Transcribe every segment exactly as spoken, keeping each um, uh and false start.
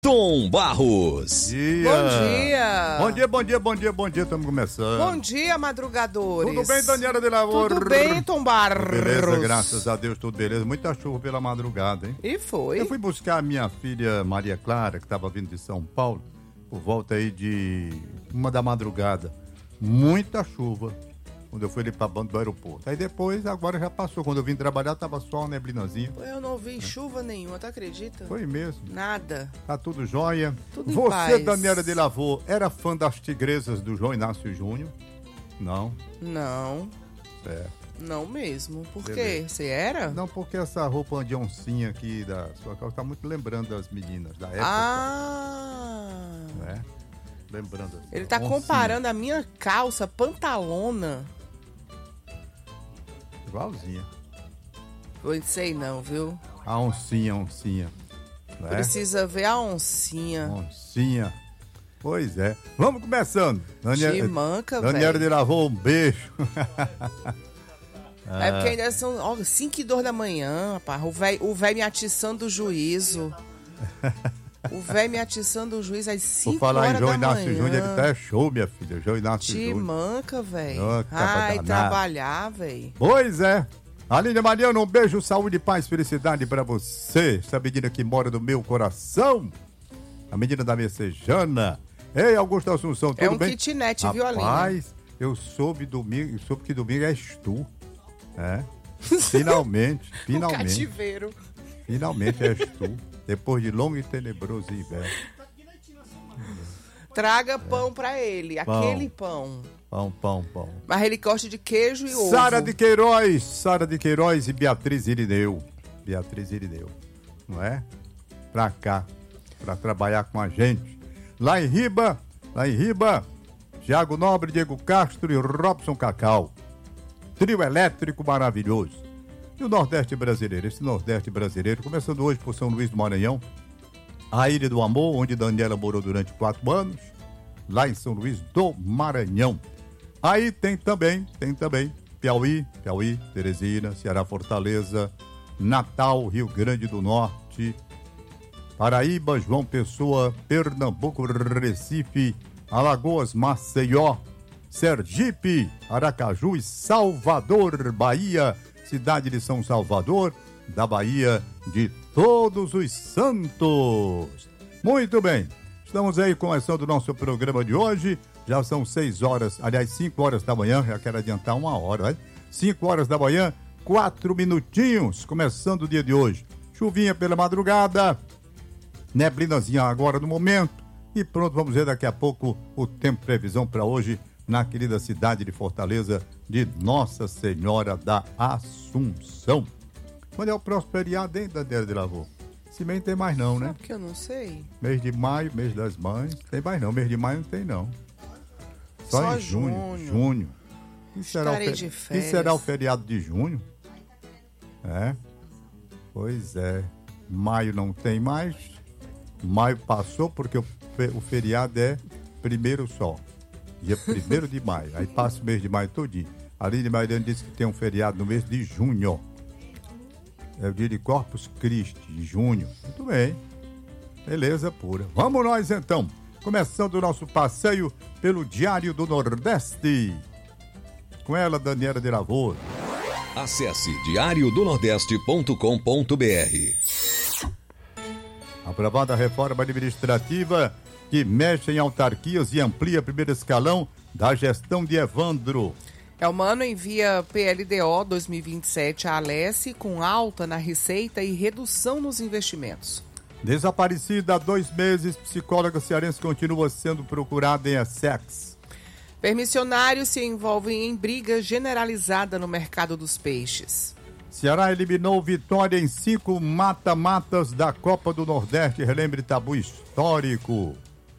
Tom Barros. Dia. Bom dia. Bom dia, bom dia, bom dia, bom dia, estamos começando. Bom dia, madrugadores. Tudo bem, Daniela de Lavor? Tudo bem, Tom Barros? Beleza, graças a Deus, tudo beleza. Muita chuva pela madrugada, hein? E foi. Eu fui buscar a minha filha Maria Clara, que estava vindo de São Paulo, por volta aí de uma da madrugada. Muita chuva, quando eu fui ali para banda do aeroporto. Aí depois, agora já passou. Quando eu vim trabalhar, tava só uma neblinazinha. Eu não vi chuva nenhuma, tu acredita? Foi mesmo. Nada. Tá tudo jóia. Tudo em Você, paz. Daniela de Lavor, era fã das Tigresas do João Inácio Júnior? Não. Não, Certo. não mesmo. Por quê? Beleza. Você era? Não, porque essa roupa de oncinha aqui da sua casa tá muito lembrando das meninas da época. Ah. Né? Lembrando. assim, Ele tá oncinha. comparando a minha calça pantalona. Igualzinha. Eu sei não, viu? A oncinha, oncinha. Né? Precisa ver a oncinha. Oncinha. Pois é. Vamos começando. Te manca, Daniela de velho. Lavor, um beijo. É porque ainda são ó, cinco e dois da manhã, rapaz. O velho o véio me atiçando o juízo. O velho me atiçando o juízo às Por cinco falar em horas João da Inácio Júnior, ele manhã. tá é show, minha filha. João Inácio Te Júnior. manca, velho. Ô, caba Ai, danado. trabalhar, velho. Pois é. Aline Mariana, um beijo, saúde, paz, felicidade pra você. Essa menina que mora no meu coração. A menina da Messejana. Ei, Augusto Assunção, tudo É um bem? kitnet, viu, Aline? Rapaz, eu soube domingo, eu soube que domingo és tu. É. Finalmente, Um finalmente. cativeiro. Finalmente és tu. Depois de longo e tenebroso inverno. Traga pão pra ele, Pão. aquele pão. Pão, pão, pão. Mas ele gosta de queijo e ovo. Sara de Queiroz, Sara de Queiroz e Beatriz Irineu. Beatriz Irineu, não é? Pra cá, pra trabalhar com a gente. Lá em Riba, lá em Riba, Thiago Nobre, Diego Castro e Robson Cacau. Trio elétrico maravilhoso. E o Nordeste brasileiro, esse Nordeste brasileiro, começando hoje por São Luís do Maranhão, a Ilha do Amor, onde Daniela morou durante quatro anos, lá em São Luís do Maranhão. Aí tem também, tem também Piauí, Piauí, Teresina, Ceará, Fortaleza, Natal, Rio Grande do Norte, Paraíba, João Pessoa, Pernambuco, Recife, Alagoas, Maceió, Sergipe, Aracaju e Salvador, Bahia, cidade de São Salvador, da Bahia de Todos os Santos. Muito bem, estamos aí começando o nosso programa de hoje. Já são seis horas, aliás, cinco horas da manhã, já quero adiantar uma hora, né? cinco horas da manhã, quatro minutinhos, começando o dia de hoje. Chuvinha pela madrugada, neblinazinha agora no momento, e pronto, vamos ver daqui a pouco o tempo previsão para hoje na querida cidade de Fortaleza de Nossa Senhora da Assunção. Quando é o próximo feriado, hein, Daniela de Lavor? Se bem não tem mais não, né? Sabe que eu não sei? Mês de maio, mês das mães, tem mais não, mês de maio não tem não. Só, Só em junho. junho. Junho. E será, o Estarei fe... de e férias. será o feriado de junho? É. Pois é. Maio não tem mais. Maio passou porque o, fe... o feriado é primeiro só. Dia primeiro de maio. Aí passa o mês de maio todinho. A Aline Mariana disse que tem um feriado no mês de junho. É o dia de Corpus Christi, de junho. Muito bem. Beleza pura. Vamos nós então. Começando o nosso passeio pelo Diário do Nordeste. Com ela, Daniela de Lavor. Acesse diário do nordeste ponto com ponto br. Aprovada a reforma administrativa que mexe em autarquias e amplia primeiro escalão da gestão de Evandro. Elmano envia P L D O dois mil e vinte e sete à Alesse com alta na receita e redução nos investimentos. Desaparecida há dois meses, psicóloga cearense continua sendo procurada em Essex. Permissionários se envolvem em briga generalizada no mercado dos peixes. Ceará eliminou Vitória em cinco mata-matas da Copa do Nordeste. Relembre tabu histórico.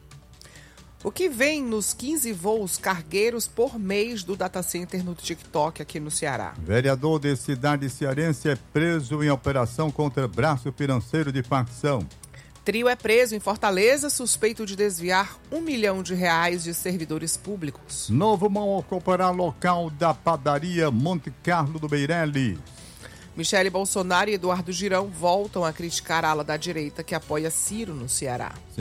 O que vem nos quinze voos cargueiros por mês do data center no TikTok aqui no Ceará? Vereador de cidade cearense é preso em operação contra braço financeiro de facção. Trio é preso em Fortaleza, suspeito de desviar um milhão de reais de servidores públicos. Novo mal ocupará local da padaria Monte Carlo do Meireles. Michele Bolsonaro e Eduardo Girão voltam a criticar a ala da direita que apoia Ciro no Ceará.